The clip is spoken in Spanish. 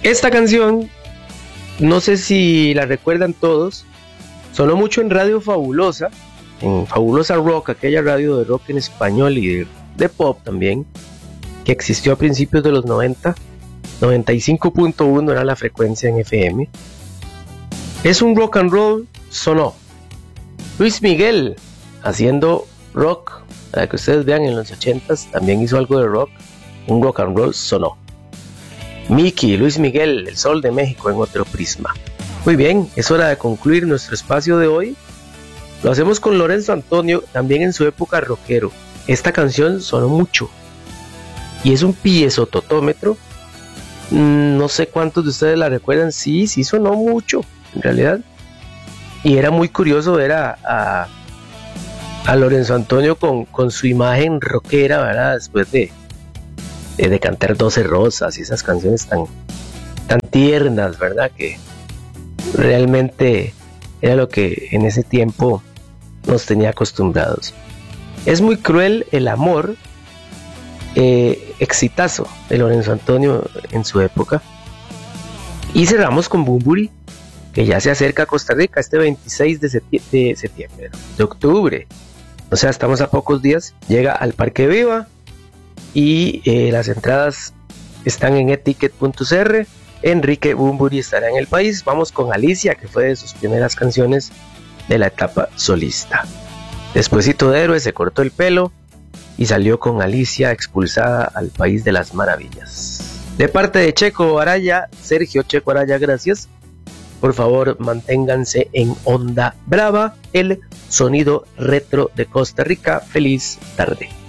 Esta canción, no sé si la recuerdan todos, sonó mucho en Radio Fabulosa, en Fabulosa Rock, aquella radio de rock en español y de pop también, que existió a principios de los 90, 95.1 era la frecuencia en FM. Es un rock and roll, sonó. Luis Miguel, haciendo rock, para que ustedes vean, en los 80s también hizo algo de rock, un rock and roll, sonó. Miki, Luis Miguel, El Sol de México en otro prisma. Muy bien, es hora de concluir nuestro espacio de hoy. Lo hacemos con Lorenzo Antonio, también en su época rockero. Esta canción sonó mucho y es un piezototómetro. No sé cuántos de ustedes la recuerdan. Sí sonó mucho en realidad. Y era muy curioso ver a Lorenzo Antonio con su imagen rockera, ¿verdad? Después de cantar 12 Rosas y esas canciones tan tiernas, ¿verdad? Que realmente era lo que en ese tiempo nos tenía acostumbrados. Es muy cruel el amor, exitazo de Lorenzo Antonio en su época. Y cerramos con Bunbury, que ya se acerca a Costa Rica este 26 de octubre. O sea, estamos a pocos días. Llega al Parque Viva y las entradas están en eticket.cr. Enrique Bunbury estará en el país. Vamos con Alicia, que fue de sus primeras canciones de la etapa solista. Despuésito de Héroe se cortó el pelo y salió con Alicia, Expulsada al País de las Maravillas. De parte de Checo Araya, Sergio Checo Araya, gracias. Por favor, manténganse en Onda Brava, el sonido retro de Costa Rica. Feliz tarde.